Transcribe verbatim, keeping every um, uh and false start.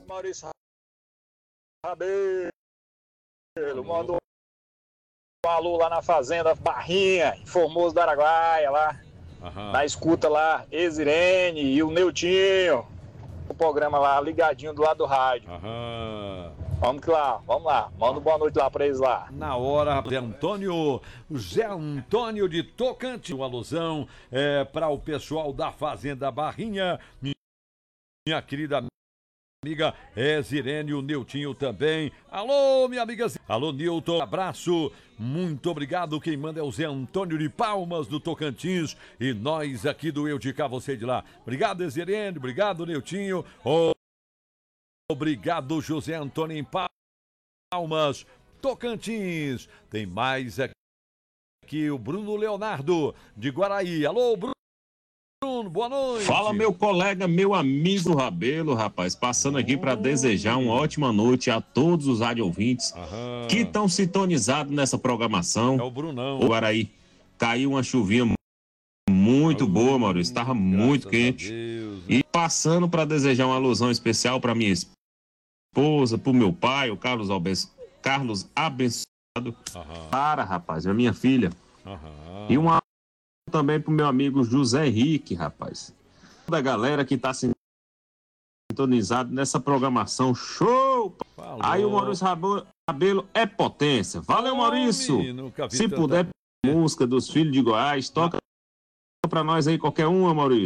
Maurício Rabelo. Mandou um alô lá na fazenda Barrinha, em Formoso do Araguaia, lá. Aham. Na escuta lá, Exirene e o Neutinho. O programa lá, ligadinho do lado do rádio. Aham. Vamos lá, vamos lá. Manda boa noite lá pra eles lá. Na hora, Zé Antônio, Zé Antônio de Tocantins, uma alusão é, para o pessoal da Fazenda Barrinha, minha querida amiga Exirene, o Neutinho também. Alô, minha amiga. Alô, Nilton, abraço. Muito obrigado. Quem manda é o Zé Antônio de Palmas, do Tocantins. E nós aqui do Eu de Cá, você de lá. Obrigado, Exirene. Obrigado, Neutinho. Oh, obrigado, José Antônio em Palmas, Tocantins. Tem mais aqui o Bruno Leonardo, de Guaraí. Alô, Bruno. Bruno, boa noite. Fala, meu colega, meu amigo Rabelo, rapaz, passando aqui para desejar uma ótima noite a todos os rádio ouvintes Aham. que estão sintonizados nessa programação. É o Brunão. O Guaraí, caiu uma chuvinha muito Alô, boa, Maurício, estava muito quente. Deus, e passando para desejar uma alusão especial para minha esposa, para o meu pai, o Carlos, Alves, Carlos Abençoado. Aham. Para, rapaz, a minha filha. Aham. E uma também pro meu amigo José Henrique, rapaz. Toda a galera que tá sintonizado nessa programação. Show! Falou. Aí o Maurício Rabelo é potência. Valeu, Maurício! Se puder, música dos Filhos de Goiás, toca pra nós aí qualquer uma, Maurício.